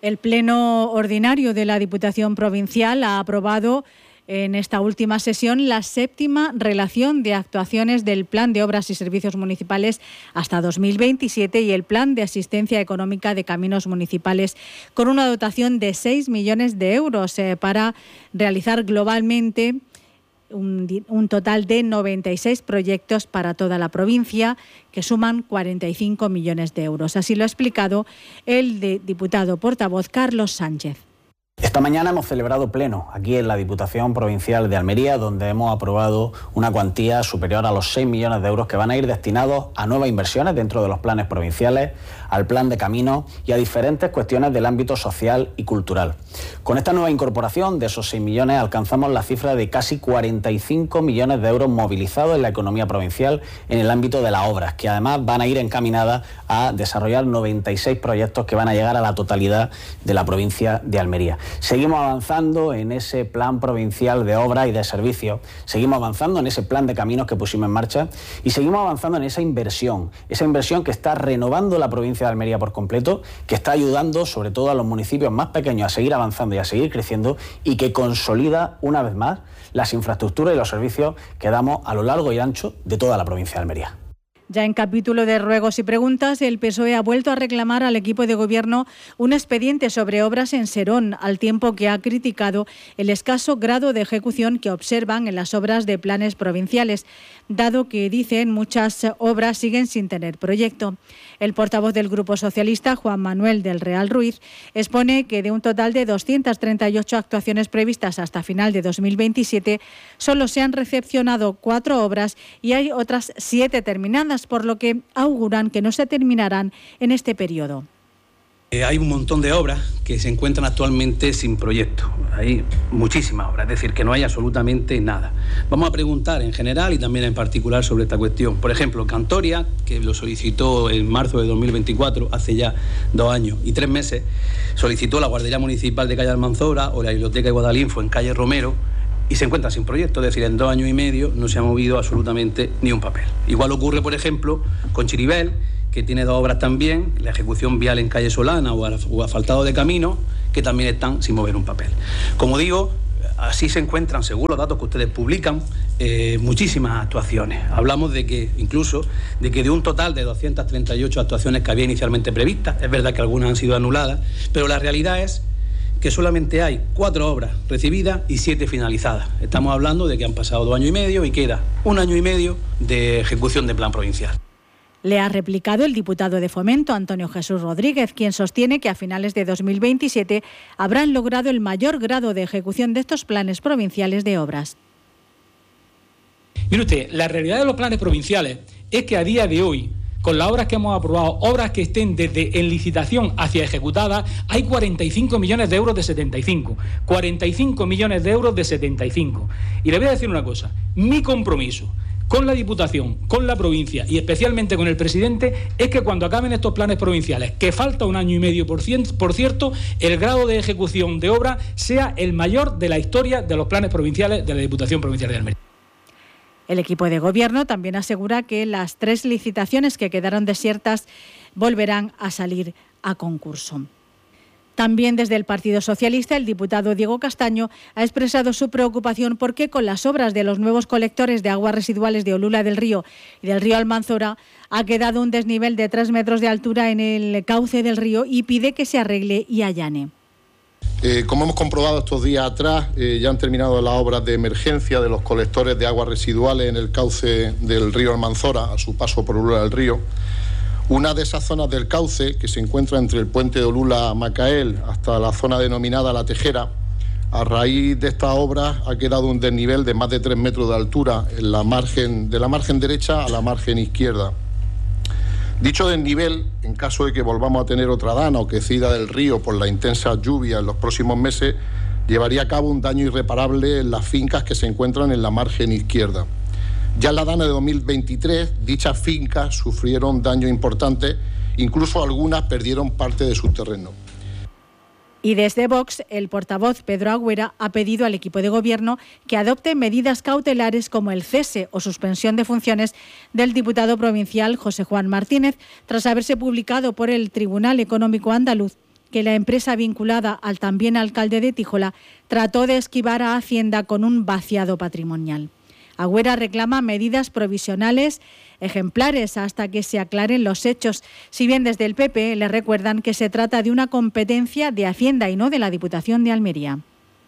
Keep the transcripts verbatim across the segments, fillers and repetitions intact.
El Pleno Ordinario de la Diputación Provincial ha aprobado en esta última sesión la séptima relación de actuaciones del Plan de Obras y Servicios Municipales hasta dos mil veintisiete y el Plan de Asistencia Económica de Caminos Municipales, con una dotación de seis millones de euros eh, para realizar globalmente un, un total de noventa y seis proyectos para toda la provincia, que suman cuarenta y cinco millones de euros. Así lo ha explicado el de diputado portavoz Carlos Sánchez. Esta mañana hemos celebrado pleno aquí en la Diputación Provincial de Almería, donde hemos aprobado una cuantía superior a los seis millones de euros que van a ir destinados a nuevas inversiones dentro de los planes provinciales, al plan de caminos y a diferentes cuestiones del ámbito social y cultural. Con esta nueva incorporación de esos seis millones alcanzamos la cifra de casi cuarenta y cinco millones de euros movilizados en la economía provincial en el ámbito de las obras, que además van a ir encaminadas a desarrollar noventa y seis proyectos que van a llegar a la totalidad de la provincia de Almería. Seguimos avanzando en ese plan provincial de obras y de servicios, seguimos avanzando en ese plan de caminos que pusimos en marcha y seguimos avanzando en esa inversión, esa inversión que está renovando la provincia de Almería por completo, que está ayudando sobre todo a los municipios más pequeños a seguir avanzando y a seguir creciendo y que consolida una vez más las infraestructuras y los servicios que damos a lo largo y ancho de toda la provincia de Almería. Ya en capítulo de ruegos y preguntas, el P S O E ha vuelto a reclamar al equipo de gobierno un expediente sobre obras en Serón, al tiempo que ha criticado el escaso grado de ejecución que observan en las obras de planes provinciales, dado que, dicen, muchas obras siguen sin tener proyecto. El portavoz del Grupo Socialista, Juan Manuel del Real Ruiz, expone que de un total de doscientas treinta y ocho actuaciones previstas hasta final de dos mil veintisiete, solo se han recepcionado cuatro obras y hay otras siete terminadas, por lo que auguran que no se terminarán en este periodo. Eh, hay un montón de obras que se encuentran actualmente sin proyecto. Hay muchísimas obras, es decir, que no hay absolutamente nada. Vamos a preguntar en general y también en particular sobre esta cuestión. Por ejemplo, Cantoria, que lo solicitó en marzo de dos mil veinticuatro, hace ya dos años y tres meses, solicitó la Guardería Municipal de Calle Almanzora o la Biblioteca de Guadalinfo en Calle Romero, y se encuentra sin proyecto, es decir, en dos años y medio no se ha movido absolutamente ni un papel. Igual ocurre, por ejemplo, con Chiribel, que tiene dos obras también, la ejecución vial en Calle Solana o asfaltado de camino, que también están sin mover un papel. Como digo, así se encuentran, según los datos que ustedes publican, eh, muchísimas actuaciones. Hablamos de que, incluso, de que de un total de doscientas treinta y ocho actuaciones que había inicialmente previstas, es verdad que algunas han sido anuladas, pero la realidad es que solamente hay cuatro obras recibidas y siete finalizadas. Estamos hablando de que han pasado dos años y medio y queda un año y medio de ejecución de plan provincial. Le ha replicado el diputado de Fomento, Antonio Jesús Rodríguez, quien sostiene que a finales de dos mil veintisiete habrán logrado el mayor grado de ejecución de estos planes provinciales de obras. Mire usted, la realidad de los planes provinciales es que a día de hoy, con las obras que hemos aprobado, obras que estén desde en licitación hacia ejecutadas, hay cuarenta y cinco millones de euros de setenta y cinco. cuarenta y cinco millones de euros de setenta y cinco. Y le voy a decir una cosa, mi compromiso con la Diputación, con la provincia y especialmente con el presidente es que cuando acaben estos planes provinciales, que falta un año y medio por, cien, por cierto, el grado de ejecución de obra sea el mayor de la historia de los planes provinciales de la Diputación Provincial de Almería. El equipo de gobierno también asegura que las tres licitaciones que quedaron desiertas volverán a salir a concurso. También desde el Partido Socialista, el diputado Diego Castaño ha expresado su preocupación porque con las obras de los nuevos colectores de aguas residuales de Olula del Río y del río Almanzora ha quedado un desnivel de tres metros de altura en el cauce del río y pide que se arregle y allane. Eh, como hemos comprobado estos días atrás, eh, ya han terminado las obras de emergencia de los colectores de aguas residuales en el cauce del río Almanzora, a su paso por Olula del Río. Una de esas zonas del cauce, que se encuentra entre el puente de Olula a Macael hasta la zona denominada La Tejera, a raíz de estas obras ha quedado un desnivel de más de tres metros de altura en la margen, de la margen derecha a la margen izquierda. Dicho desnivel, en caso de que volvamos a tener otra dana o crecida del río por la intensa lluvia en los próximos meses, llevaría a cabo un daño irreparable en las fincas que se encuentran en la margen izquierda. Ya en la dana de dos mil veintitrés, dichas fincas sufrieron daño importante, incluso algunas perdieron parte de su terreno. Y desde Vox, el portavoz Pedro Agüera ha pedido al equipo de gobierno que adopte medidas cautelares como el cese o suspensión de funciones del diputado provincial José Juan Martínez, tras haberse publicado por el Tribunal Económico Andaluz que la empresa vinculada al también alcalde de Tíjola trató de esquivar a Hacienda con un vaciado patrimonial. Agüera reclama medidas provisionales ejemplares hasta que se aclaren los hechos, si bien desde el P P le recuerdan que se trata de una competencia de Hacienda y no de la Diputación de Almería.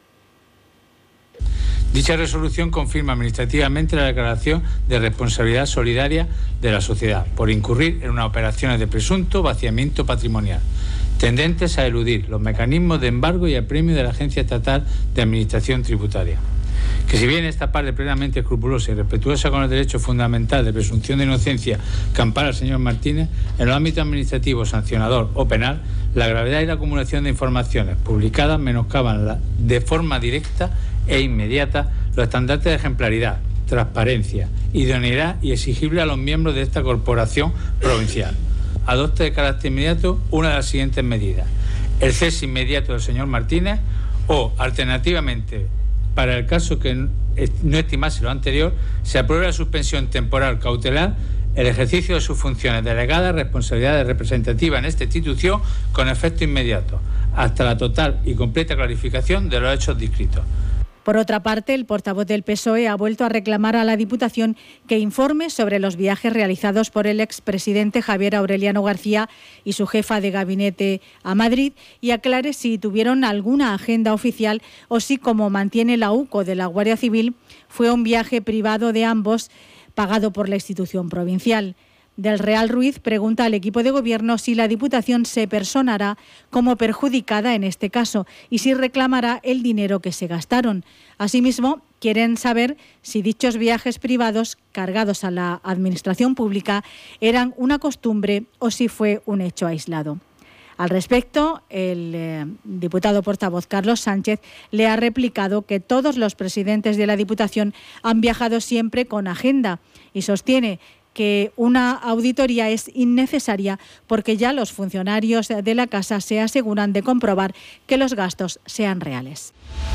Dicha resolución confirma administrativamente la declaración de responsabilidad solidaria de la sociedad por incurrir en unas operaciones de presunto vaciamiento patrimonial, tendentes a eludir los mecanismos de embargo y apremio de la Agencia Estatal de Administración Tributaria. Que si bien esta parte plenamente escrupulosa y respetuosa con el derecho fundamental de presunción de inocencia que ampara al señor Martínez, en los ámbitos administrativo, sancionador o penal, la gravedad y la acumulación de informaciones publicadas menoscaban la, de forma directa e inmediata los estandartes de ejemplaridad, transparencia, idoneidad y exigible a los miembros de esta corporación provincial. Adopte de carácter inmediato una de las siguientes medidas: el cese inmediato del señor Martínez o, alternativamente, para el caso que no estimase lo anterior, se apruebe la suspensión temporal cautelar, el ejercicio de sus funciones delegadas, responsabilidades representativas en esta institución con efecto inmediato, hasta la total y completa clarificación de los hechos descritos. Por otra parte, el portavoz del P S O E ha vuelto a reclamar a la Diputación que informe sobre los viajes realizados por el expresidente Javier Aureliano García y su jefa de gabinete a Madrid y aclare si tuvieron alguna agenda oficial o si, como mantiene la U C O de la Guardia Civil, fue un viaje privado de ambos pagado por la institución provincial. Del Real Ruiz pregunta al equipo de gobierno si la Diputación se personará como perjudicada en este caso y si reclamará el dinero que se gastaron. Asimismo, quieren saber si dichos viajes privados cargados a la administración pública eran una costumbre o si fue un hecho aislado. Al respecto, el eh, diputado portavoz Carlos Sánchez le ha replicado que todos los presidentes de la Diputación han viajado siempre con agenda y sostiene que una auditoría es innecesaria porque ya los funcionarios de la Casa se aseguran de comprobar que los gastos sean reales.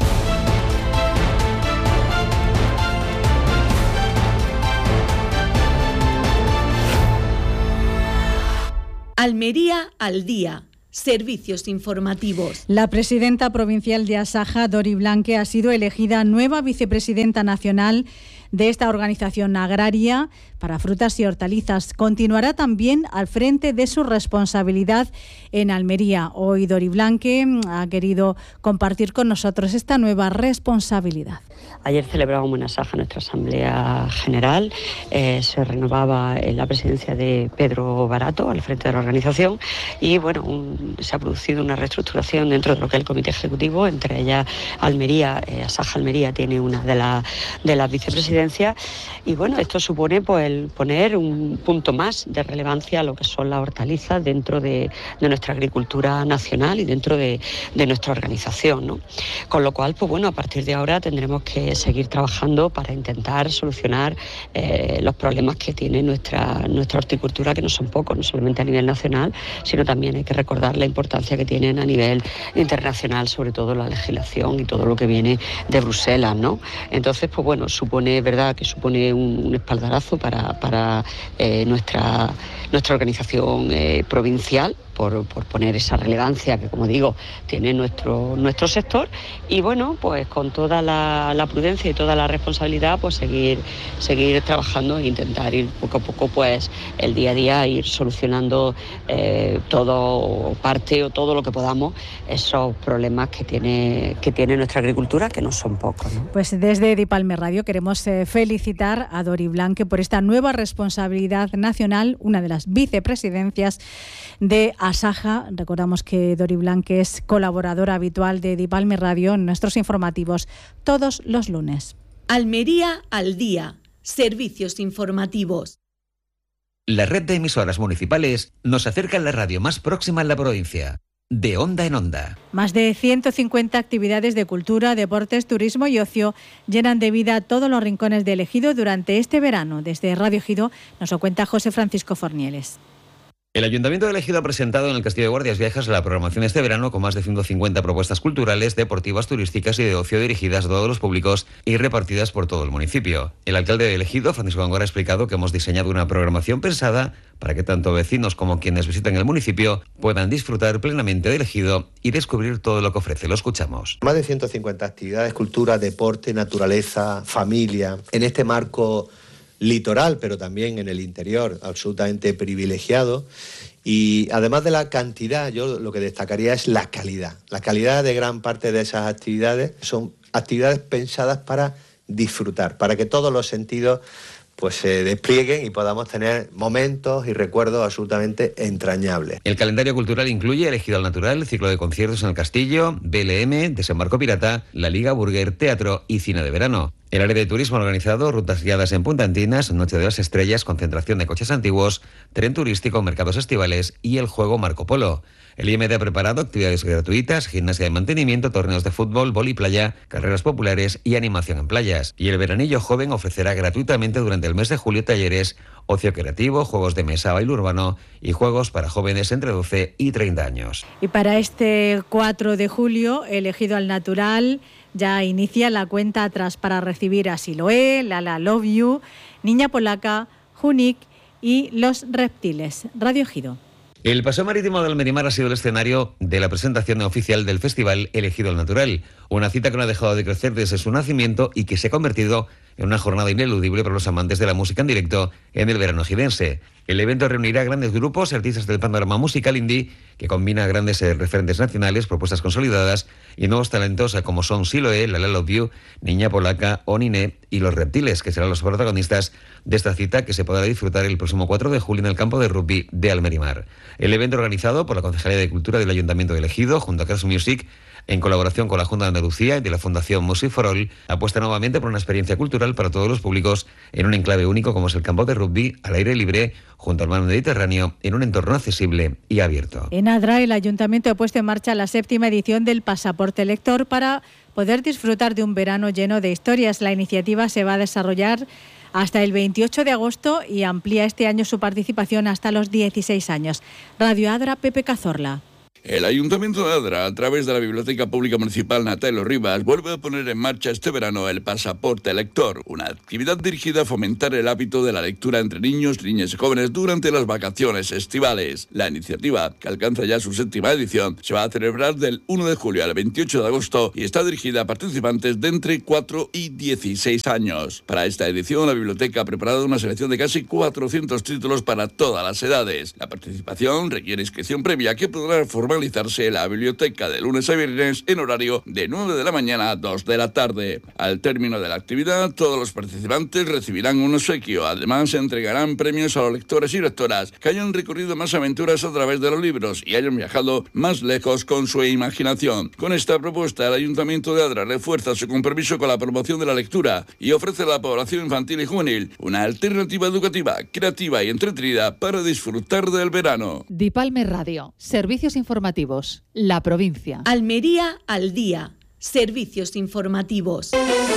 Almería al día. Servicios informativos. La presidenta provincial de Asaja, Dori Blanque, ha sido elegida nueva vicepresidenta nacional de esta organización agraria para frutas y hortalizas. Continuará también al frente de su responsabilidad en Almería. Hoy Dori Blanque ha querido compartir con nosotros esta nueva responsabilidad. Ayer celebrábamos en Asaja nuestra Asamblea General, eh, se renovaba en la presidencia de Pedro Barato al frente de la organización y bueno, un, se ha producido una reestructuración dentro de lo que es el Comité Ejecutivo, entre ellas Almería, eh, Asaja Almería tiene una de, la, de las vicepresidencias y bueno, esto supone pues el poner un punto más de relevancia a lo que son las hortalizas dentro de, de nuestra agricultura nacional y dentro de, de nuestra organización, ¿no? Con lo cual, pues bueno, a partir de ahora tendremos que seguir trabajando para intentar solucionar eh, los problemas que tiene nuestra, nuestra horticultura, que no son pocos, no solamente a nivel nacional, sino también hay que recordar la importancia que tienen a nivel internacional, sobre todo la legislación y todo lo que viene de Bruselas, ¿no? Entonces, pues bueno, supone, verdad, que supone un, un espaldarazo para, para eh, nuestra, nuestra organización eh, provincial, Por, por poner esa relevancia que, como digo, tiene nuestro nuestro sector y bueno, pues con toda la, la prudencia y toda la responsabilidad, pues seguir seguir trabajando e intentar ir poco a poco, pues el día a día, ir solucionando eh, todo parte o todo lo que podamos esos problemas que tiene que tiene nuestra agricultura, que no son pocos, ¿no? Pues desde Dipalme Radio queremos eh, felicitar a Dori Blanque por esta nueva responsabilidad nacional, una de las vicepresidencias de Asaja. Recordamos que Dori Blanque es colaboradora habitual de Dipalme Radio en nuestros informativos todos los lunes. Almería al día. Servicios informativos. La red de emisoras municipales nos acerca a la radio más próxima en la provincia. De onda en onda. Más de ciento cincuenta actividades de cultura, deportes, turismo y ocio llenan de vida todos los rincones de El Ejido durante este verano. Desde Radio Ejido nos lo cuenta José Francisco Fornieles. El Ayuntamiento de Ejido ha presentado en el Castillo de Guardias Viejas la programación de este verano con más de ciento cincuenta propuestas culturales, deportivas, turísticas y de ocio dirigidas a todos los públicos y repartidas por todo el municipio. El alcalde de Ejido, Francisco Góngora, ha explicado que hemos diseñado una programación pensada para que tanto vecinos como quienes visitan el municipio puedan disfrutar plenamente del Ejido y descubrir todo lo que ofrece. Lo escuchamos. Más de ciento cincuenta actividades, cultura, deporte, naturaleza, familia, en este marco litoral, pero también en el interior, absolutamente privilegiado. Y además de la cantidad, yo lo que destacaría es la calidad. La calidad de gran parte de esas actividades son actividades pensadas para disfrutar, para que todos los sentidos pues se desplieguen y podamos tener momentos y recuerdos absolutamente entrañables. El calendario cultural incluye el Ejido al Natural, ciclo de conciertos en el Castillo, B L M, Desembarco Pirata, la Liga Burger, teatro y cine de verano. El área de turismo ha organizado rutas guiadas en Punta Antinas, Noche de las Estrellas, concentración de coches antiguos, tren turístico, mercados estivales y el juego Marco Polo. El I M D ha preparado actividades gratuitas, gimnasia de mantenimiento, torneos de fútbol, vóley playa, carreras populares y animación en playas. Y el Veranillo Joven ofrecerá gratuitamente durante el mes de julio talleres, ocio creativo, juegos de mesa, baile urbano y juegos para jóvenes entre doce y treinta años. Y para este cuatro de julio, el Ejido al Natural ya inicia la cuenta atrás para recibir a Siloé, Lala Love You, Niña Polaca, Junik y Los Reptiles. Radio Ejido. El Paseo Marítimo de Almerimar ha sido el escenario de la presentación oficial del festival El Ejido al Natural, una cita que no ha dejado de crecer desde su nacimiento y que se ha convertido en una jornada ineludible para los amantes de la música en directo en el verano ejidense. El evento reunirá grandes grupos y artistas del panorama musical indie que combina grandes eh, referentes nacionales, propuestas consolidadas y nuevos talentos como son Siloé, Lala Love You, Niña Polaca, Oniné y Los Reptiles, que serán los protagonistas de esta cita que se podrá disfrutar el próximo cuatro de julio en el campo de rugby de Almerimar. El evento organizado por la Concejalía de Cultura del Ayuntamiento de Ejido junto a Cars Music, en colaboración con la Junta de Andalucía y de la Fundación Music for All, apuesta nuevamente por una experiencia cultural para todos los públicos en un enclave único como es el campo de rugby, al aire libre, junto al mar Mediterráneo, en un entorno accesible y abierto. En Adra, el Ayuntamiento ha puesto en marcha la séptima edición del Pasaporte Lector para poder disfrutar de un verano lleno de historias. La iniciativa se va a desarrollar hasta el veintiocho de agosto y amplía este año su participación hasta los dieciséis años. Radio Adra, Pepe Cazorla. El Ayuntamiento de Adra, a través de la Biblioteca Pública Municipal Natalio Rivas, vuelve a poner en marcha este verano el Pasaporte Lector, una actividad dirigida a fomentar el hábito de la lectura entre niños, niñas y jóvenes durante las vacaciones estivales. La iniciativa, que alcanza ya su séptima edición, se va a celebrar del uno de julio al veintiocho de agosto y está dirigida a participantes de entre cuatro y dieciséis años. Para esta edición, la biblioteca ha preparado una selección de casi cuatrocientos títulos para todas las edades. La participación requiere inscripción previa que podrá formar realizarse la biblioteca de lunes a viernes en horario de nueve de la mañana a dos de la tarde. Al término de la actividad, todos los participantes recibirán un obsequio. Además, se entregarán premios a los lectores y lectoras que hayan recorrido más aventuras a través de los libros y hayan viajado más lejos con su imaginación. Con esta propuesta, el Ayuntamiento de Adra refuerza su compromiso con la promoción de la lectura y ofrece a la población infantil y juvenil una alternativa educativa, creativa y entretenida para disfrutar del verano. Dipalme Radio, servicios informativos. La provincia. Almería al día. Servicios informativos.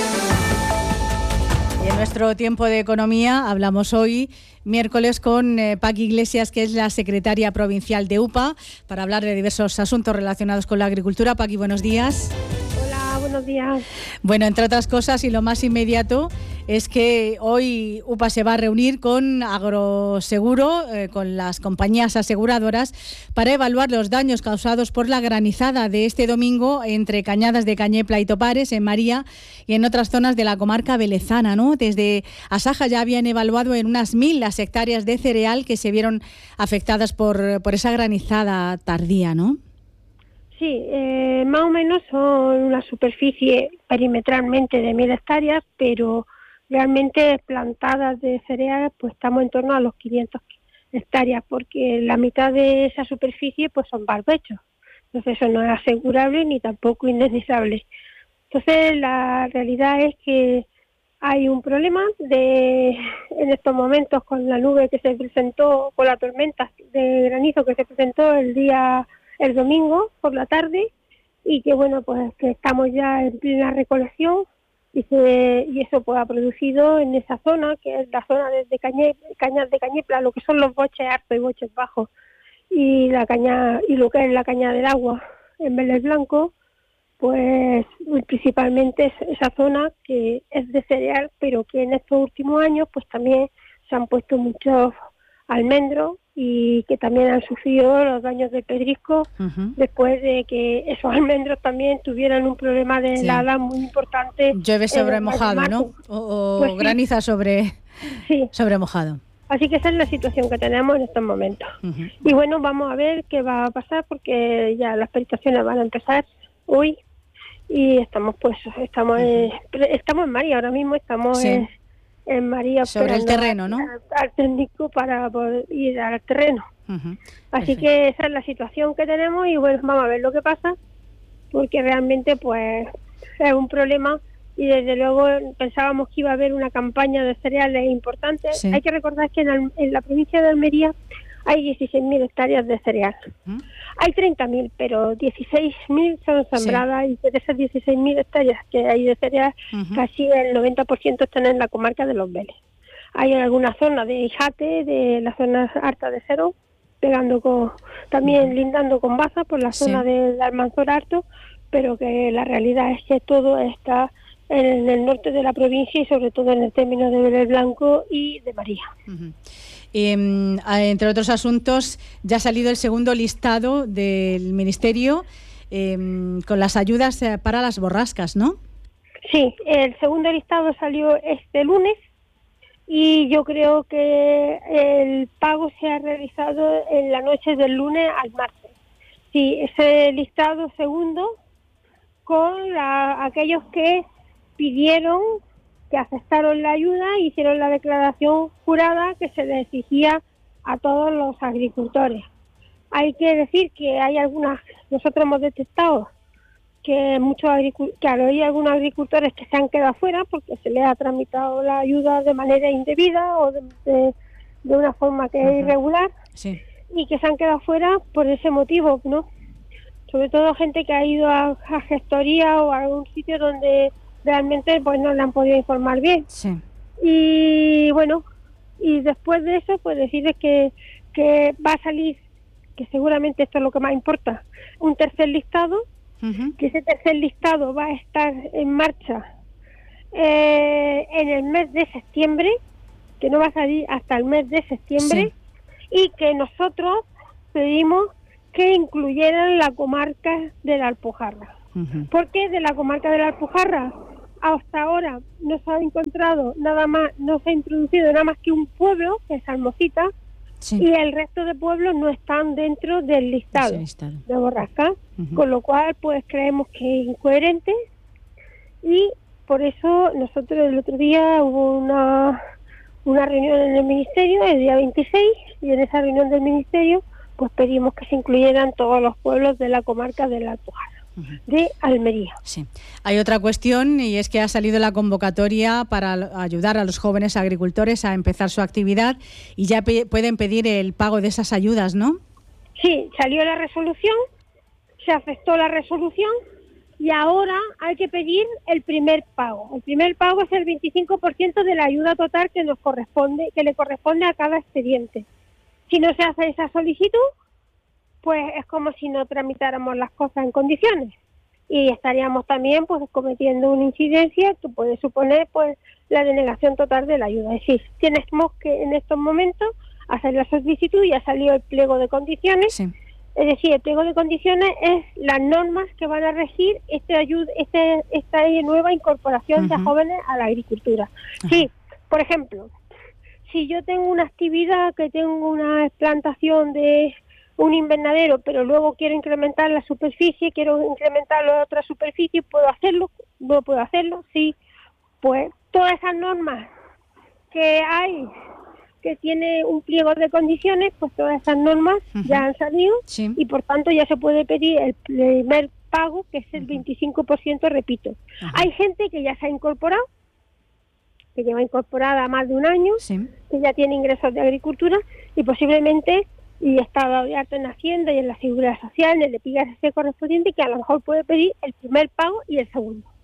Y en nuestro tiempo de economía hablamos hoy, miércoles, con eh, Paqui Iglesias, que es la secretaria provincial de U P A, para hablar de diversos asuntos relacionados con la agricultura. Paqui, buenos días. Hola, buenos días. Bueno, entre otras cosas, y lo más inmediato, es que hoy U P A se va a reunir con Agroseguro, eh, con las compañías aseguradoras, para evaluar los daños causados por la granizada de este domingo entre Cañadas de Cañepla y Topares, en María, y en otras zonas de la comarca velezana, ¿no? Desde Asaja ya habían evaluado en unas mil las hectáreas de cereal que se vieron afectadas por, por esa granizada tardía, ¿no? Sí, eh, más o menos son una superficie perimetralmente de mil hectáreas, pero realmente plantadas de cereales pues estamos en torno a los quinientas hectáreas, porque la mitad de esa superficie pues son barbechos. Entonces eso no es asegurable ni tampoco indemnizable. Entonces la realidad es que hay un problema de en estos momentos con la nube que se presentó, con la tormenta de granizo que se presentó el día, el domingo por la tarde, y que bueno, pues que estamos ya en plena recolección y, se, y eso pues ha producido en esa zona, que es la zona de, de Cañe, Cañas de Cañepla, lo que son los boches altos y boches bajos, y la caña y lo que es la caña del agua en Vélez Blanco, pues principalmente es esa zona que es de cereal, pero que en estos últimos años pues también se han puesto muchos almendros y que también han sufrido los daños del pedrisco, uh-huh. después de que esos almendros también tuvieran un problema de helada sí. muy importante. Llueve sobre mojado, ¿no? O, o pues graniza sí. sobre, sí. sobre mojado. Así que esa es la situación que tenemos en estos momentos. Uh-huh. Y bueno, vamos a ver qué va a pasar, porque ya las peritaciones van a empezar hoy y estamos pues estamos uh-huh. en, estamos en María, ahora mismo estamos sí. en, en María sobre el terreno, ¿no? Al, al técnico para poder ir al terreno. Uh-huh. Así Perfecto. Que esa es la situación que tenemos y bueno, vamos a ver lo que pasa, porque realmente pues es un problema. Y desde luego pensábamos que iba a haber una campaña de cereales importante. Sí. Hay que recordar que en, en la provincia de Almería hay dieciséis mil hectáreas de cereal. ¿Mm? Hay treinta mil, pero dieciséis mil son sembradas sí. y de esas dieciséis mil hectáreas que hay de cereal, uh-huh. casi el noventa por ciento están en la comarca de Los Vélez. Hay alguna zona de Ijate, de las zonas hartas de Cero, pegando con, también uh-huh. lindando con Baza por la zona sí. del Almanzora Alto, pero que la realidad es que todo está en el norte de la provincia y sobre todo en el término de Vélez Blanco y de María. Uh-huh. Eh, entre otros asuntos, ya ha salido el segundo listado del Ministerio eh, con las ayudas para las borrascas, ¿no? Sí, el segundo listado salió este lunes y yo creo que el pago se ha realizado en la noche del lunes al martes. Sí, ese listado segundo con la, aquellos que pidieron, que aceptaron la ayuda, hicieron la declaración jurada que se le exigía a todos los agricultores. Hay que decir que hay algunas, nosotros hemos detectado que muchos agricultores, que hay algunos agricultores que se han quedado fuera porque se les ha tramitado la ayuda de manera indebida o de, de, de una forma que uh-huh. es irregular sí. y que se han quedado fuera por ese motivo, ¿no? Sobre todo gente que ha ido a, a gestoría o a algún sitio donde realmente pues no le han podido informar bien. Sí. Y bueno, y después de eso pues decirles que, que va a salir, que seguramente esto es lo que más importa, un tercer listado, uh-huh. que ese tercer listado va a estar en marcha eh, en el mes de septiembre, que no va a salir hasta el mes de septiembre, sí. y que nosotros pedimos que incluyeran la comarca de la Alpujarra. Uh-huh. ¿Por qué de la comarca de la Alpujarra? Hasta ahora no se ha encontrado nada más, no se ha introducido nada más que un pueblo, que es Almocita, sí. y el resto de pueblos no están dentro del listado, listado. de borrascas, uh-huh. con lo cual pues creemos que es incoherente y por eso nosotros el otro día hubo una, una reunión en el Ministerio, el día veintiséis, y en esa reunión del Ministerio pues pedimos que se incluyeran todos los pueblos de la comarca de la Alpujarra de Almería. Sí. Hay otra cuestión y es que ha salido la convocatoria para ayudar a los jóvenes agricultores a empezar su actividad y ya pe- pueden pedir el pago de esas ayudas, ¿no? Sí, salió la resolución, se aceptó la resolución y ahora hay que pedir el primer pago. El primer pago es el veinticinco por ciento de la ayuda total que nos corresponde, que le corresponde a cada expediente. Si no se hace esa solicitud, pues es como si no tramitáramos las cosas en condiciones y estaríamos también pues cometiendo una incidencia que puede suponer pues la denegación total de la ayuda. Es decir, tenemos que en estos momentos hacer la solicitud y ha salido el pliego de condiciones. Sí. Es decir, el pliego de condiciones es las normas que van a regir este ayuda, este, esta nueva incorporación uh-huh. de jóvenes a la agricultura. Uh-huh. Sí, por ejemplo, si yo tengo una actividad que tengo una plantación de un invernadero, pero luego quiero incrementar la superficie, quiero incrementar la otra superficie, ¿puedo hacerlo? ¿No puedo hacerlo? Sí. Pues todas esas normas que hay, que tiene un pliego de condiciones, pues todas esas normas uh-huh. ya han salido sí. y por tanto ya se puede pedir el primer pago, que es el veinticinco por ciento, repito. Uh-huh. Hay gente que ya se ha incorporado, que lleva incorporada más de un año, sí. que ya tiene ingresos de agricultura y posiblemente y está dado de alta en Hacienda y en la Seguridad Social, en el E P I G A S correspondiente, que a lo mejor puede pedir el primer pago y el segundo.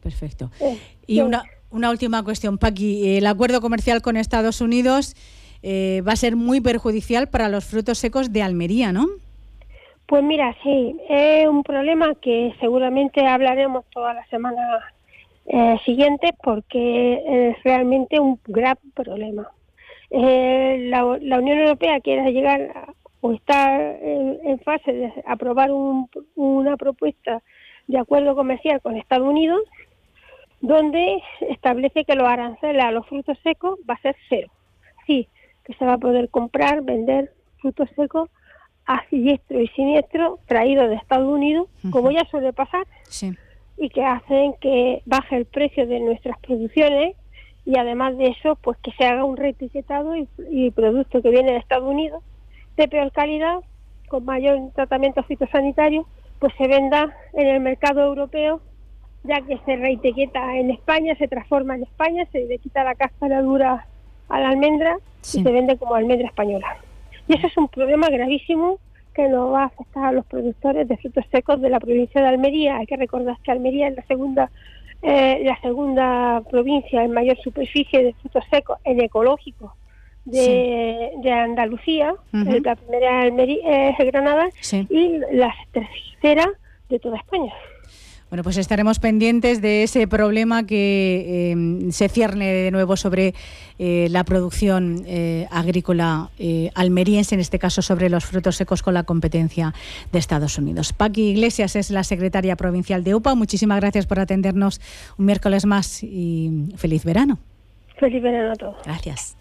Perfecto. Y una, una última cuestión, Paqui. El acuerdo comercial con Estados Unidos eh, va a ser muy perjudicial para los frutos secos de Almería, ¿no? Pues mira, sí, es un problema que seguramente hablaremos toda la semana eh, siguiente, porque es realmente un gran problema. Eh, la, la Unión Europea quiere llegar a, o está en, en fase de aprobar un, una propuesta de acuerdo comercial con Estados Unidos, donde establece que los aranceles a los frutos secos va a ser cero. Sí, que se va a poder comprar, vender frutos secos a diestro y siniestro traídos de Estados Unidos, uh-huh. como ya suele pasar, sí. y que hacen que baje el precio de nuestras producciones, y además de eso, pues que se haga un reetiquetado y, y producto que viene de Estados Unidos de peor calidad, con mayor tratamiento fitosanitario, pues se venda en el mercado europeo, ya que se reetiqueta en España, se transforma en España, se le quita la cáscara dura a la almendra, sí. y se vende como almendra española. Y eso es un problema gravísimo que nos va a afectar a los productores de frutos secos de la provincia de Almería. Hay que recordar que Almería es la segunda eh, la segunda provincia en mayor superficie de frutos secos en ecológico de, sí. de Andalucía. Uh-huh. La primera Almería, es Granada, sí. y la tercera de toda España. Bueno, pues estaremos pendientes de ese problema que eh, se cierne de nuevo sobre eh, la producción eh, agrícola eh, almeriense, en este caso sobre los frutos secos, con la competencia de Estados Unidos. Paqui Iglesias es la secretaria provincial de U P A. Muchísimas gracias por atendernos un miércoles más y feliz verano. Feliz verano a todos. Gracias.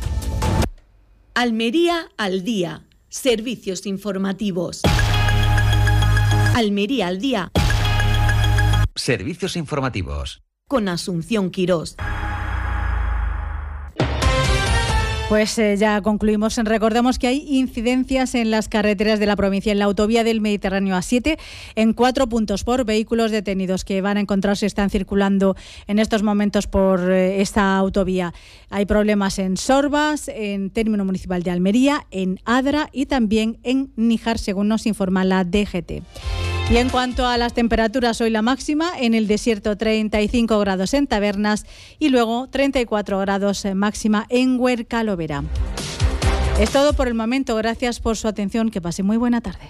Almería al día. Servicios informativos. Almería al día. Servicios informativos. Con Asunción Quirós. Pues eh, ya concluimos. Recordamos que hay incidencias en las carreteras de la provincia. En la autovía del Mediterráneo A siete, en cuatro puntos por vehículos detenidos que van a encontrarse, están circulando en estos momentos por eh, esta autovía. Hay problemas en Sorbas, en término municipal de Almería, en Adra y también en Níjar, según nos informa la D G T. Y en cuanto a las temperaturas, hoy la máxima en el desierto treinta y cinco grados en Tabernas y luego treinta y cuatro grados máxima en Huerca-Lovera. Es todo por el momento. Gracias por su atención. Que pase muy buena tarde.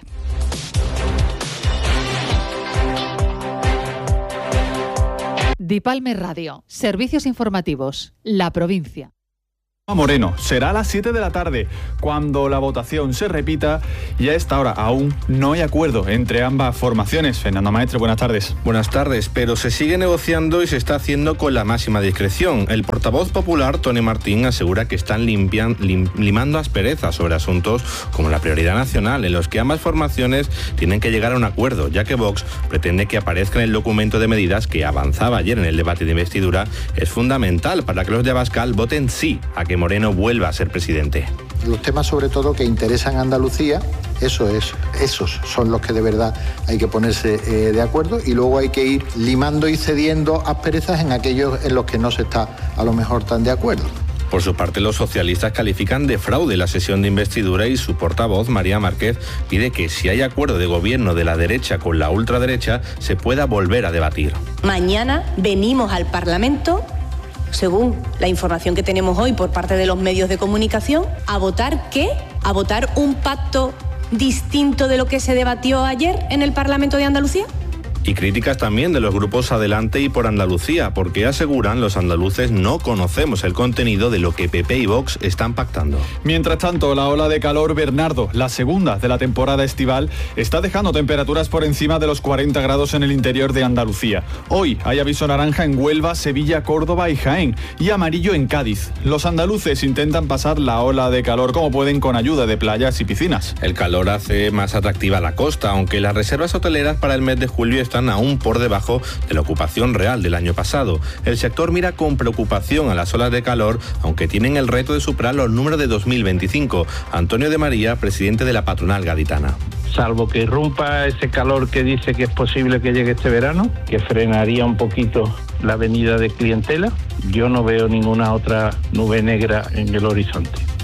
Dipalme Radio. Servicios informativos. La provincia. Moreno, será a las siete de la tarde cuando la votación se repita, y a esta hora aún no hay acuerdo entre ambas formaciones. Fernando Maestre, buenas tardes. Buenas tardes, pero se sigue negociando y se está haciendo con la máxima discreción. El portavoz popular, Tony Martín, asegura que están limpian, lim, limando asperezas sobre asuntos como la prioridad nacional, en los que ambas formaciones tienen que llegar a un acuerdo, ya que Vox pretende que aparezca en el documento de medidas que avanzaba ayer en el debate de investidura. Es fundamental para que los de Abascal voten sí a que Moreno vuelva a ser presidente. Los temas sobre todo que interesan a Andalucía, eso es, esos son los que de verdad hay que ponerse eh, de acuerdo, y luego hay que ir limando y cediendo asperezas en aquellos en los que no se está a lo mejor tan de acuerdo. Por su parte, los socialistas califican de fraude la sesión de investidura y su portavoz, María Márquez, pide que si hay acuerdo de gobierno de la derecha con la ultraderecha, se pueda volver a debatir. Mañana venimos al Parlamento, según la información que tenemos hoy por parte de los medios de comunicación, a votar ¿qué? A votar un pacto distinto de lo que se debatió ayer en el Parlamento de Andalucía. Y críticas también de los grupos Adelante y Por Andalucía, porque aseguran los andaluces no conocemos el contenido de lo que P P y Vox están pactando. Mientras tanto, la ola de calor Bernardo, la segunda de la temporada estival, está dejando temperaturas por encima de los cuarenta grados en el interior de Andalucía. Hoy hay aviso naranja en Huelva, Sevilla, Córdoba y Jaén, y amarillo en Cádiz. Los andaluces intentan pasar la ola de calor como pueden con ayuda de playas y piscinas. El calor hace más atractiva la costa, aunque las reservas hoteleras para el mes de julio están están aún por debajo de la ocupación real del año pasado. El sector mira con preocupación a las olas de calor, aunque tienen el reto de superar los números de dos mil veinticinco. Antonio de María, presidente de la patronal gaditana. Salvo que irrumpa ese calor que dice que es posible que llegue este verano, que frenaría un poquito la venida de clientela, yo no veo ninguna otra nube negra en el horizonte.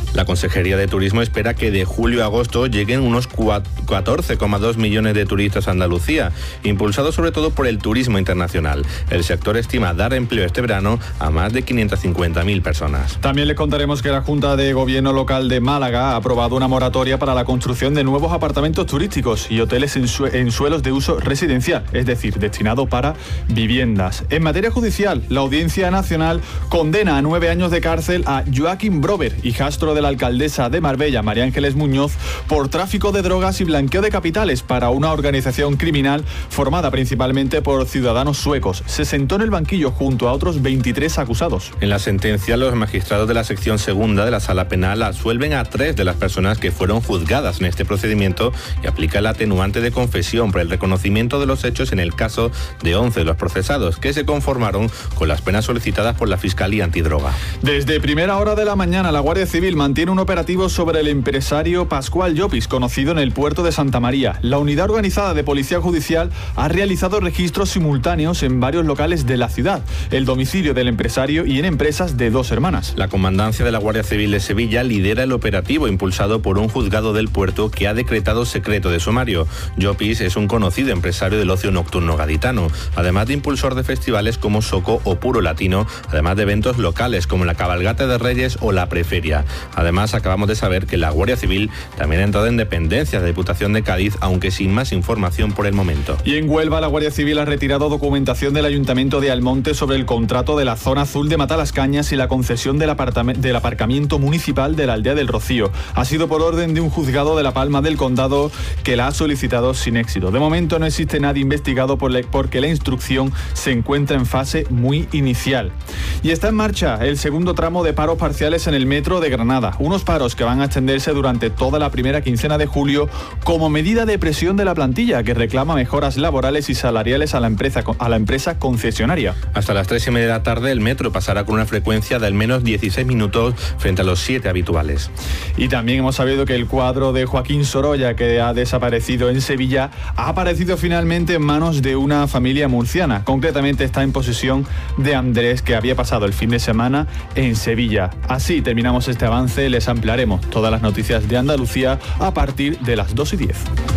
La Consejería de Turismo espera que de julio a agosto lleguen unos catorce coma dos millones de turistas a Andalucía, impulsados sobre todo por el turismo internacional. El sector estima dar empleo este verano a más de quinientas cincuenta mil personas. También les contaremos que la Junta de Gobierno Local de Málaga ha aprobado una moratoria para la construcción de nuevos apartamentos turísticos y hoteles en, su- en suelos de uso residencial, es decir, destinado para viviendas. En materia judicial, la Audiencia Nacional condena a nueve años de cárcel a Joaquín Brover, hijastro de la alcaldesa de Marbella, María Ángeles Muñoz, por tráfico de drogas y blanqueo de capitales para una organización criminal formada principalmente por ciudadanos suecos. Se sentó en el banquillo junto a otros veintitrés acusados. En la sentencia, los magistrados de la sección segunda de la Sala Penal absuelven a tres de las personas que fueron juzgadas en este procedimiento y aplica el atenuante de confesión por el reconocimiento de los hechos en el caso de once de los procesados, que se conformaron con las penas solicitadas por la Fiscalía Antidroga. Desde primera hora de la mañana, la Guardia Civil mantiene un operativo sobre el empresario Pascual Llopis, conocido en el puerto de Santa María. La unidad organizada de Policía Judicial ha realizado registros simultáneos en varios locales de la ciudad, el domicilio del empresario y en empresas de dos hermanas. La Comandancia de la Guardia Civil de Sevilla lidera el operativo impulsado por un juzgado del puerto que ha decretado secreto de sumario. Llopis es un conocido empresario del ocio nocturno gaditano, además de impulsor de festivales como Soco o Puro Latino, además de eventos locales como la Cabalgata de Reyes o la Preferia. Además, acabamos de saber que la Guardia Civil también ha entrado en dependencias de Diputación de Cádiz, aunque sin más información por el momento. Y en Huelva, la Guardia Civil ha retirado documentación del Ayuntamiento de Almonte sobre el contrato de la zona azul de Matalascañas y la concesión del, apartam- del aparcamiento municipal de la aldea del Rocío. Ha sido por orden de un juzgado de La Palma del Condado que la ha solicitado sin éxito. De momento no existe nadie investigado por la, porque la instrucción se encuentra en fase muy inicial. Y está en marcha el segundo tramo de paros parciales en el metro de Granada. Unos paros que van a extenderse durante toda la primera quincena de julio como medida de presión de la plantilla que reclama mejoras laborales y salariales a la empresa, a la empresa concesionaria. Hasta las tres y media de la tarde el metro pasará con una frecuencia de al menos dieciséis minutos frente a los siete habituales. Y también hemos sabido que el cuadro de Joaquín Sorolla, que ha desaparecido en Sevilla, ha aparecido finalmente en manos de una familia murciana. Concretamente está en posesión de Andrés, que había pasado el fin de semana en Sevilla. Así terminamos este avance. Les ampliaremos todas las noticias de Andalucía a partir de las dos y diez.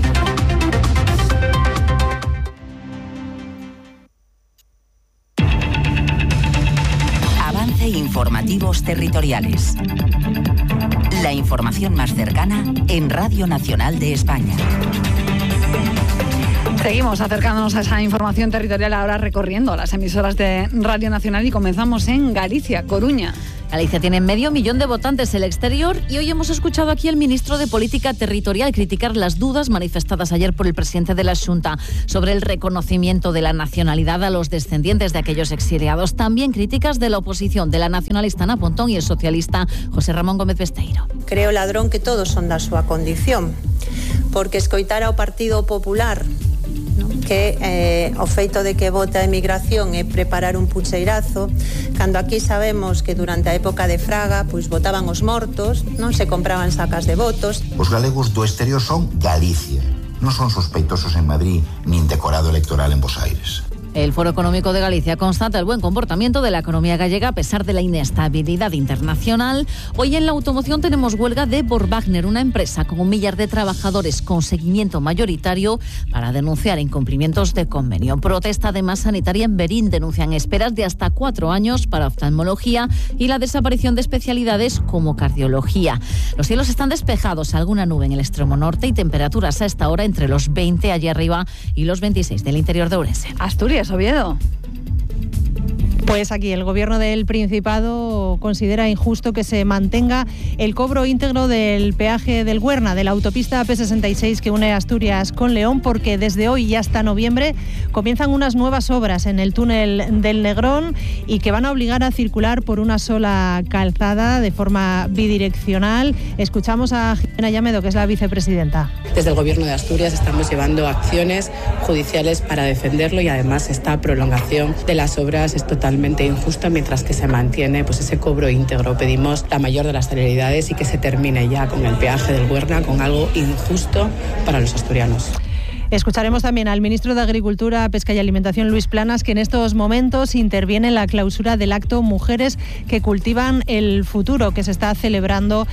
Avance informativos territoriales. La información más cercana en Radio Nacional de España. Seguimos acercándonos a esa información territorial, ahora recorriendo las emisoras de Radio Nacional, y comenzamos en Galicia, Coruña. Galicia tiene medio millón de votantes en el exterior y hoy hemos escuchado aquí al ministro de Política Territorial criticar las dudas manifestadas ayer por el presidente de la Xunta sobre el reconocimiento de la nacionalidad a los descendientes de aquellos exiliados. También críticas de la oposición, de la nacionalista Ana Pontón y el socialista José Ramón Gómez Besteiro. Creo, ladrón, que todos son da súa condición, porque escoitar ao Partido Popular que eh, o feito de que vote a emigración é preparar un pucheirazo, cando aquí sabemos que durante a época de Fraga pois votaban os mortos, non se compraban sacas de votos. Os galegos do exterior son Galicia, non son sospeitosos en Madrid nin decorado electoral en Bos Aires. El Foro Económico de Galicia constata el buen comportamiento de la economía gallega a pesar de la inestabilidad internacional. Hoy en la automoción tenemos huelga de Borwagner, una empresa con un millar de trabajadores con seguimiento mayoritario para denunciar incumplimientos de convenio. Protesta además sanitaria en Berín. Denuncian esperas de hasta cuatro años para oftalmología y la desaparición de especialidades como cardiología. Los cielos están despejados, alguna nube en el extremo norte y temperaturas a esta hora entre los veinte allí arriba y los veintiséis del interior de Ourense. Asturias, Oviedo. Pues aquí el Gobierno del Principado considera injusto que se mantenga el cobro íntegro del peaje del Güerna, de la autopista P sesenta y seis que une Asturias con León, porque desde hoy y hasta noviembre comienzan unas nuevas obras en el túnel del Negrón y que van a obligar a circular por una sola calzada de forma bidireccional. Escuchamos a Jimena Llamedo, que es la vicepresidenta. Desde el Gobierno de Asturias estamos llevando acciones judiciales para defenderlo y además esta prolongación de las obras es totalmente injusta mientras que se mantiene pues ese cobro íntegro. Pedimos la mayor de las celeridades y que se termine ya con el peaje del Güerna, con algo injusto para los asturianos. Escucharemos también al ministro de Agricultura, Pesca y Alimentación, Luis Planas, que en estos momentos interviene en la clausura del acto Mujeres que cultivan el futuro, que se está celebrando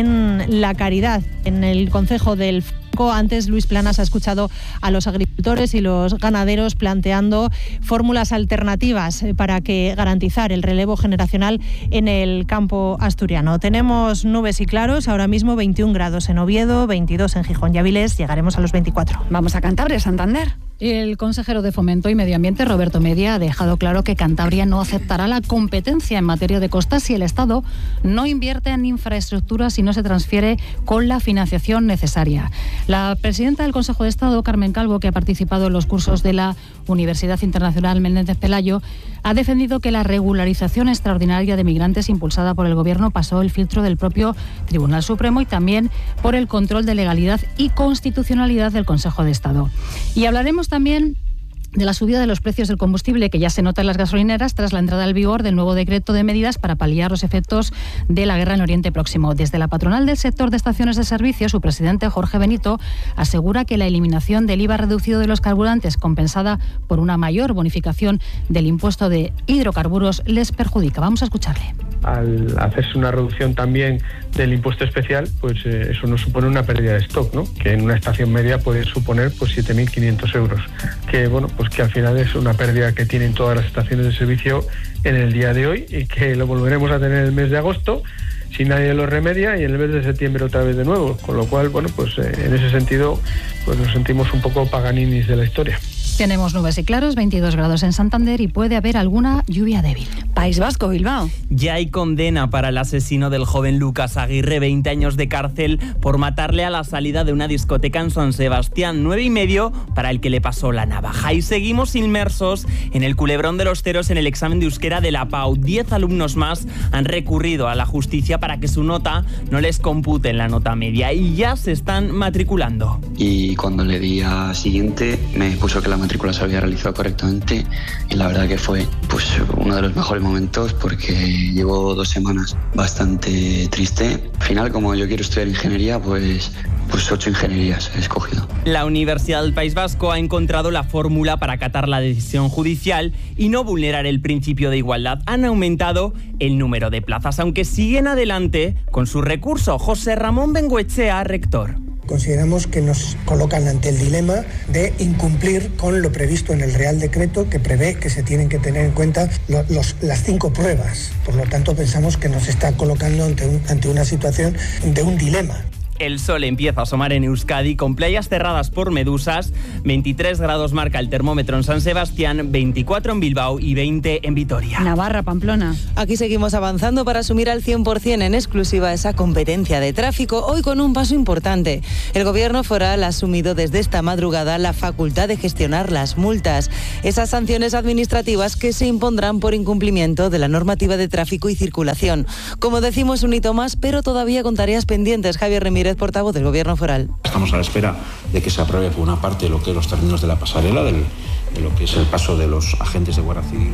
en La Caridad, en el concejo del Franco. Antes Luis Planas ha escuchado a los agricultores y los ganaderos planteando fórmulas alternativas para que garantizar el relevo generacional en el campo asturiano. Tenemos nubes y claros, ahora mismo veintiún grados en Oviedo, veintidós en Gijón y Avilés, llegaremos a los veinticuatro. Vamos a Cantabria, Santander. El consejero de Fomento y Medio Ambiente, Roberto Media, ha dejado claro que Cantabria no aceptará la competencia en materia de costas si el Estado no invierte en infraestructuras y no se transfiere con la financiación necesaria. La presidenta del Consejo de Estado, Carmen Calvo, que ha participado en los cursos de la Universidad Internacional Menéndez Pelayo, ha defendido que la regularización extraordinaria de migrantes impulsada por el Gobierno pasó el filtro del propio Tribunal Supremo y también por el control de legalidad y constitucionalidad del Consejo de Estado. Y hablaremos también de la subida de los precios del combustible que ya se nota en las gasolineras tras la entrada en vigor del nuevo decreto de medidas para paliar los efectos de la guerra en Oriente Próximo. Desde la patronal del sector de estaciones de servicio, su presidente Jorge Benito asegura que la eliminación del I V A reducido de los carburantes, compensada por una mayor bonificación del impuesto de hidrocarburos, les perjudica. Vamos a escucharle. Al hacerse una reducción también del impuesto especial, pues eh, eso nos supone una pérdida de stock, ¿no? Que en una estación media puede suponer pues siete mil quinientos euros, que bueno, pues que al final es una pérdida que tienen todas las estaciones de servicio en el día de hoy y que lo volveremos a tener en el mes de agosto si nadie lo remedia y en el mes de septiembre otra vez de nuevo, con lo cual, bueno, pues eh, en ese sentido pues nos sentimos un poco paganinis de la historia. Tenemos nubes y claros, veintidós grados en Santander y puede haber alguna lluvia débil. País Vasco, Bilbao. Ya hay condena para el asesino del joven Lucas Aguirre, veinte años de cárcel por matarle a la salida de una discoteca en San Sebastián, nueve y medio para el que le pasó la navaja. Y seguimos inmersos en el culebrón de los ceros en el examen de euskera de la Pau. Diez alumnos más han recurrido a la justicia para que su nota no les compute en la nota media y ya se están matriculando. Y cuando le di a siguiente me puso que la matrícula se había realizado correctamente y la verdad que fue pues uno de los mejores momentos porque llevo dos semanas bastante triste. Al final, como yo quiero estudiar ingeniería, pues, pues ocho ingenierías he escogido. La Universidad del País Vasco ha encontrado la fórmula para acatar la decisión judicial y no vulnerar el principio de igualdad. Han aumentado el número de plazas, aunque siguen adelante con su recurso. José Ramón Bengoechea, rector. Consideramos que nos colocan ante el dilema de incumplir con lo previsto en el Real Decreto que prevé que se tienen que tener en cuenta los, los, las cinco pruebas. Por lo tanto, pensamos que nos está colocando ante, un, ante una situación de un dilema. El sol empieza a asomar en Euskadi con playas cerradas por medusas. veintitrés grados marca el termómetro en San Sebastián, veinticuatro en Bilbao y veinte en Vitoria. Navarra, Pamplona. Aquí seguimos avanzando para asumir al cien por ciento en exclusiva esa competencia de tráfico, hoy con un paso importante. El Gobierno foral ha asumido desde esta madrugada la facultad de gestionar las multas, esas sanciones administrativas que se impondrán por incumplimiento de la normativa de tráfico y circulación. Como decimos, un hito más, pero todavía con tareas pendientes. Javier Remírez, portavoz del Gobierno foral. Estamos a la espera de que se apruebe por una parte lo que es los términos de la pasarela, del, de lo que es el paso de los agentes de Guardia Civil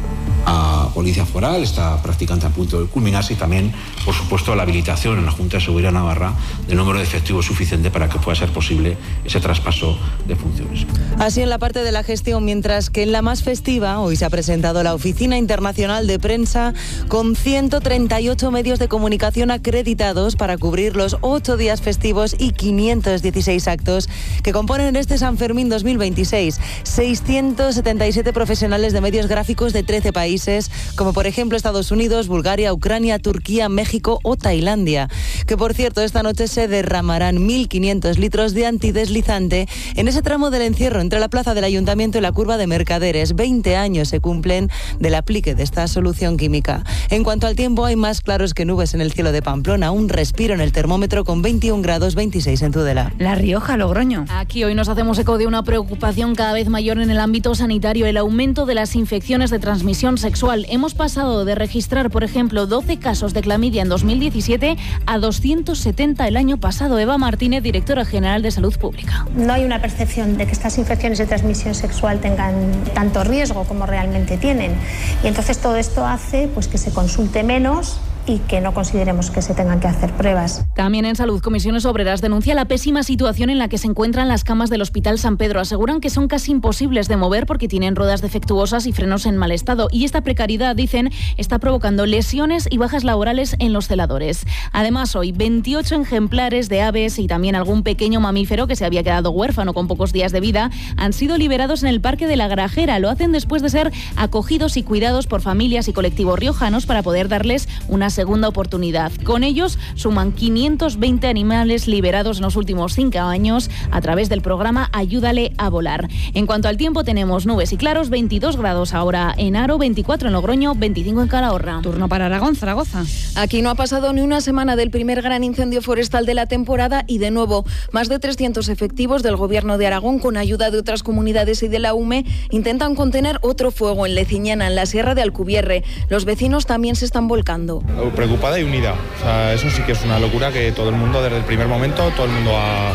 a Policía Foral, está prácticamente a punto de culminarse, y también, por supuesto, la habilitación en la Junta de Seguridad Navarra del número de efectivos suficiente para que pueda ser posible ese traspaso de funciones. Así en la parte de la gestión, mientras que en la más festiva, hoy se ha presentado la Oficina Internacional de Prensa con ciento treinta y ocho medios de comunicación acreditados para cubrir los ocho días festivos y quinientos dieciséis actos que componen este San Fermín dos mil veintiséis. seiscientos setenta y siete profesionales de medios gráficos de trece países, como por ejemplo Estados Unidos, Bulgaria, Ucrania, Turquía, México o Tailandia. Que por cierto, esta noche se derramarán mil quinientos litros de antideslizante en ese tramo del encierro entre la plaza del Ayuntamiento y la curva de Mercaderes. veinte años se cumplen del aplique de esta solución química. En cuanto al tiempo, hay más claros que nubes en el cielo de Pamplona, un respiro en el termómetro con veintiún grados, veintiséis en Tudela. La Rioja, Logroño. Aquí hoy nos hacemos eco de una preocupación cada vez mayor en el ámbito sanitario, el aumento de las infecciones de transmisión sexual. Hemos pasado de registrar, por ejemplo, doce casos de clamidia en dos mil diecisiete a doscientos setenta el año pasado. Eva Martínez, directora general de Salud Pública. No hay una percepción de que estas infecciones de transmisión sexual tengan tanto riesgo como realmente tienen. Y entonces todo esto hace pues, que se consulte menos y que no consideremos que se tengan que hacer pruebas. También en Salud, Comisiones Obreras denuncia la pésima situación en la que se encuentran las camas del Hospital San Pedro. Aseguran que son casi imposibles de mover porque tienen ruedas defectuosas y frenos en mal estado. Y esta precariedad, dicen, está provocando lesiones y bajas laborales en los celadores. Además, hoy veintiocho ejemplares de aves y también algún pequeño mamífero que se había quedado huérfano con pocos días de vida han sido liberados en el Parque de la Grajera. Lo hacen después de ser acogidos y cuidados por familias y colectivos riojanos para poder darles una segunda oportunidad. Con ellos suman quinientos veinte animales liberados en los últimos cinco años a través del programa Ayúdale a volar. En cuanto al tiempo, tenemos nubes y claros, veintidós grados ahora en Haro, veinticuatro en Logroño, veinticinco en Calahorra. Turno para Aragón, Zaragoza. Aquí no ha pasado ni una semana del primer gran incendio forestal de la temporada y de nuevo más de trescientos efectivos del Gobierno de Aragón con ayuda de otras comunidades y de la U M E intentan contener otro fuego en Leciñana, en la Sierra de Alcubierre. Los vecinos también se están volcando. Preocupada y unida. O sea, eso sí que es una locura que todo el mundo desde el primer momento, todo el mundo a,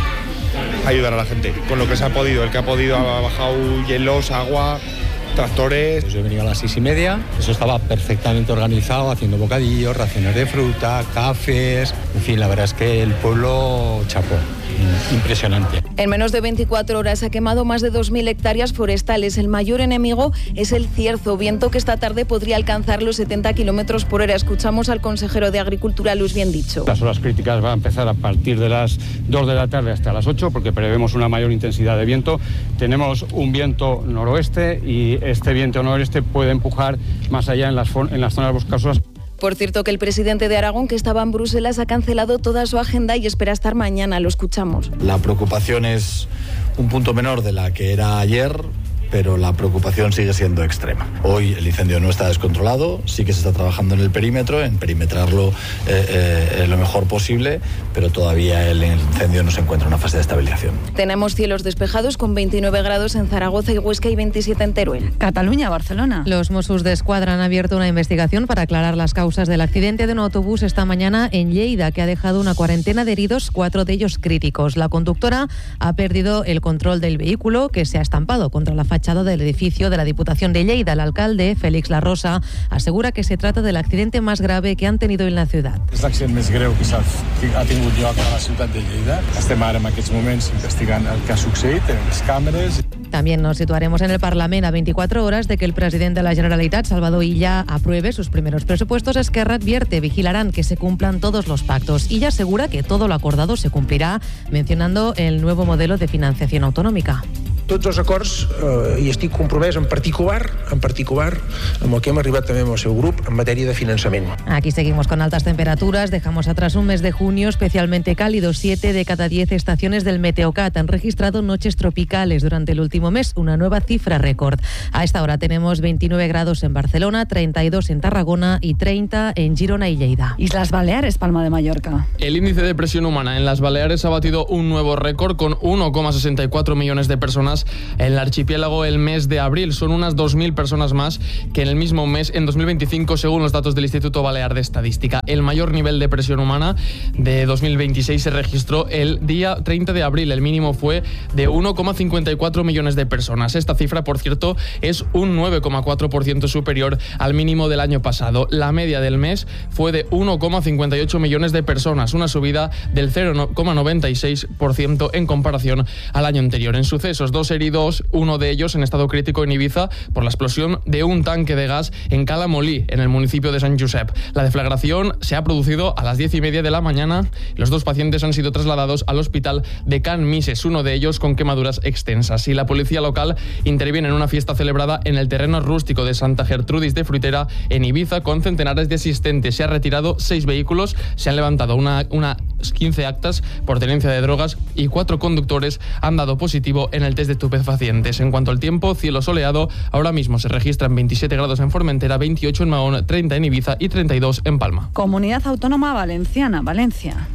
a ayudar a la gente. Con lo que se ha podido, el que ha podido ha bajado hielos, agua, tractores. Pues yo venía a las seis y media, eso estaba perfectamente organizado, haciendo bocadillos, raciones de fruta, cafés, en fin, la verdad es que el pueblo chapó. Impresionante. En menos de veinticuatro horas se ha quemado más de dos mil hectáreas forestales. El mayor enemigo es el cierzo, viento que esta tarde podría alcanzar los setenta kilómetros por hora. Escuchamos al consejero de Agricultura, Luis Biendicho. Las horas críticas van a empezar a partir de las dos de la tarde hasta las ocho, porque prevemos una mayor intensidad de viento. Tenemos un viento noroeste y este viento noroeste puede empujar más allá en las, en las zonas boscosas. Por cierto, que el presidente de Aragón, que estaba en Bruselas, ha cancelado toda su agenda y espera estar mañana. Lo escuchamos. La preocupación es un punto menor de la que era ayer, pero la preocupación sigue siendo extrema. Hoy el incendio no está descontrolado, sí que se está trabajando en el perímetro, en perimetrarlo eh, eh, lo mejor posible, pero todavía el incendio no se encuentra en una fase de estabilización. Tenemos cielos despejados con veintinueve grados en Zaragoza y Huesca y veintisiete en Teruel. Cataluña, Barcelona. Los Mossos d'Esquadra han abierto una investigación para aclarar las causas del accidente de un autobús esta mañana en Lleida, que ha dejado una cuarentena de heridos, cuatro de ellos críticos. La conductora ha perdido el control del vehículo, que se ha estampado contra la fachada del edificio de la Diputación de Lleida. El alcalde, Félix Larrosa, asegura que se trata del accidente más grave que han tenido en la ciudad. És l'accident més greu que ha tingut lloc a la ciutat de Lleida. Estem ara en aquests moments investigant el que ha succeït, tenim les càmeres. También nos situaremos en el Parlamento. A veinticuatro horas de que el presidente de la Generalitat, Salvador Illa, apruebe sus primeros presupuestos, Esquerra advierte, vigilarán que se cumplan todos los pactos. Illa asegura que todo lo acordado se cumplirá, mencionando el nuevo modelo de financiación autonómica. Tots els acords, eh, i estic compromès en particular, en particular amb el que hem arribat també amb el seu grup en matèria de finançament. Aquí seguimos con altas temperaturas. Dejamos atrás un mes de junio especialmente cálido. Siete de cada diez estaciones del Meteocat han registrado noches tropicales durante el último mes, una nueva cifra récord. A esta hora tenemos veintinueve grados en Barcelona, treinta y dos en Tarragona y treinta en Girona y Lleida. Islas Baleares, Palma de Mallorca. El índice de presión humana en las Baleares ha batido un nuevo récord con uno coma sesenta y cuatro millones de personas en el archipiélago el mes de abril. Son unas dos mil personas más que en el mismo mes en dos mil veinticinco, según los datos del Instituto Balear de Estadística. El mayor nivel de presión humana de dos mil veintiséis se registró el día treinta de abril. El mínimo fue de uno coma cincuenta y cuatro millones de personas. Esta cifra, por cierto, es un nueve coma cuatro por ciento superior al mínimo del año pasado. La media del mes fue de uno coma cincuenta y ocho millones de personas, una subida del cero coma noventa y seis por ciento en comparación al año anterior. En sucesos, dos heridos, uno de ellos en estado crítico en Ibiza por la explosión de un tanque de gas en Cala Molí, en el municipio de Sant Josep. La deflagración se ha producido a las diez y media de la mañana. Los dos pacientes han sido trasladados al hospital de Can Mises, uno de ellos con quemaduras extensas. Y la policía local interviene en una fiesta celebrada en el terreno rústico de Santa Gertrudis de Fruitera, en Ibiza, con centenares de asistentes. Se han retirado seis vehículos, se han levantado una, una quince actas por tenencia de drogas y cuatro conductores han dado positivo en el test de estupefacientes. En cuanto al tiempo, cielo soleado. Ahora mismo se registran veintisiete grados en Formentera, veintiocho en Mahón, treinta en Ibiza y treinta y dos en Palma. Comunidad Autónoma Valenciana, Valencia.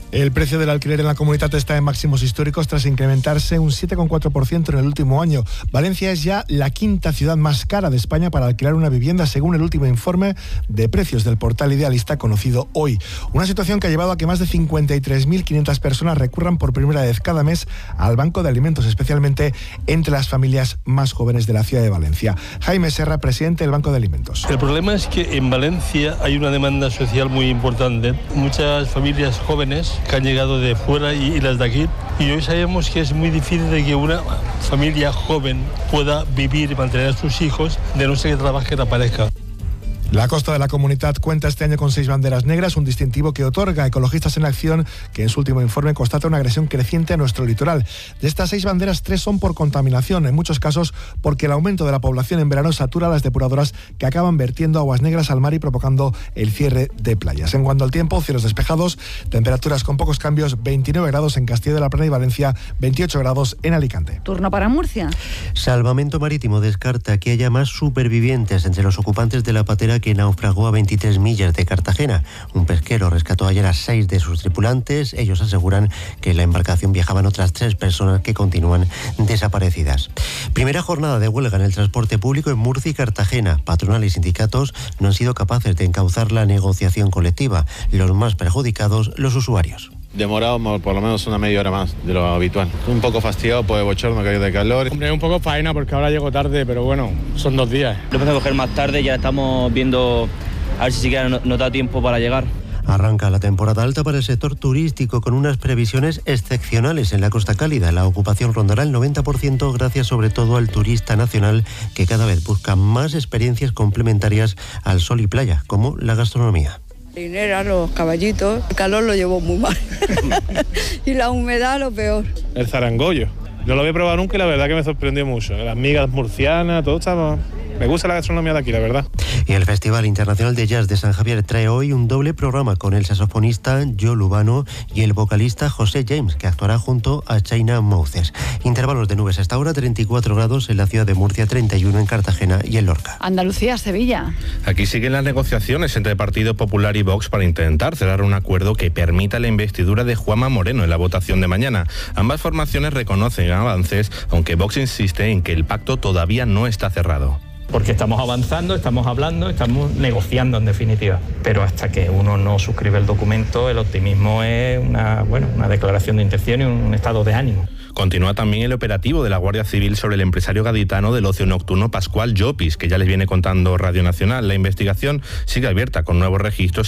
El precio del alquiler en la Comunitat está en máximos históricos tras incrementarse un siete coma cuatro por ciento en el último año. Valencia es ya la quinta ciudad más cara de España para alquilar una vivienda, según el último informe de precios del portal Idealista conocido hoy. Una situación que ha llevado a que más de cincuenta y tres mil quinientas personas recurran por primera vez cada mes al Banco de Alimentos, especialmente entre las familias más jóvenes de la ciudad de Valencia. Jaime Serra, presidente del Banco de Alimentos. El problema es que en Valencia hay una demanda social muy importante. Muchas familias jóvenes que han llegado de fuera y, y las de aquí, y hoy sabemos que es muy difícil de que una familia joven pueda vivir y mantener a sus hijos de no ser que trabaje la pareja. La costa de la Comunidad cuenta este año con seis banderas negras, un distintivo que otorga a Ecologistas en Acción, que en su último informe constata una agresión creciente a nuestro litoral. De estas seis banderas, tres son por contaminación, en muchos casos porque el aumento de la población en verano satura las depuradoras que acaban vertiendo aguas negras al mar y provocando el cierre de playas. En cuanto al tiempo, cielos despejados, temperaturas con pocos cambios, veintinueve grados en Castilla de la Plana y Valencia, veintiocho grados en Alicante. Turno para Murcia. Salvamento Marítimo descarta que haya más supervivientes entre los ocupantes de la patera que naufragó a veintitrés millas de Cartagena. Un pesquero rescató ayer a seis de sus tripulantes. Ellos aseguran que en la embarcación viajaban otras tres personas que continúan desaparecidas. Primera jornada de huelga en el transporte público en Murcia y Cartagena. Patronal y sindicatos no han sido capaces de encauzar la negociación colectiva. Los más perjudicados, los usuarios. Demorado por lo menos una media hora más de lo habitual. Un poco fastidiado por el bochorno que hay de calor. Hombre, un poco faena porque ahora llego tarde, pero bueno, son dos días. Lo empecé a coger más tarde, ya estamos viendo a ver si siquiera nos da tiempo para llegar. Arranca la temporada alta para el sector turístico con unas previsiones excepcionales en la Costa Cálida. La ocupación rondará el noventa por ciento gracias sobre todo al turista nacional que cada vez busca más experiencias complementarias al sol y playa, como la gastronomía. Dinera, los caballitos, el calor lo llevó muy mal y la humedad lo peor. El zarangollo, no lo había probado nunca y la verdad que me sorprendió mucho. Las migas murcianas, todo estaba... Me gusta la gastronomía de aquí, la verdad. Y el Festival Internacional de Jazz de San Javier trae hoy un doble programa con el saxofonista Joe Lubano y el vocalista José James, que actuará junto a China Mouses. Intervalos de nubes hasta ahora, treinta y cuatro grados en la ciudad de Murcia, treinta y uno en Cartagena y en Lorca. Andalucía, Sevilla. Aquí siguen las negociaciones entre Partido Popular y Vox para intentar cerrar un acuerdo que permita la investidura de Juanma Moreno en la votación de mañana. Ambas formaciones reconocen avances, aunque Vox insiste en que el pacto todavía no está cerrado. Porque estamos avanzando, estamos hablando, estamos negociando en definitiva. Pero hasta que uno no suscribe el documento, el optimismo es una, bueno, una declaración de intención y un estado de ánimo. Continúa también el operativo de la Guardia Civil sobre el empresario gaditano del ocio nocturno Pascual Llopis, que ya les viene contando Radio Nacional. La investigación sigue abierta con nuevos registros